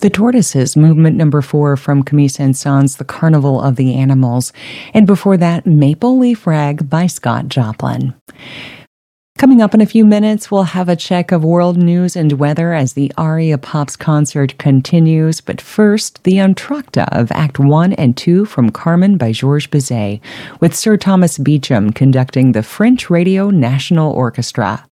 The Tortoises, movement number 4 from Camille Saint-Saëns' The Carnival of the Animals, and before that, Maple Leaf Rag by Scott Joplin. Coming up in a few minutes, we'll have a check of world news and weather as the Aria Pops concert continues. But first, the Entr'acte of Act 1 and 2 from Carmen by Georges Bizet, with Sir Thomas Beecham conducting the French Radio National Orchestra.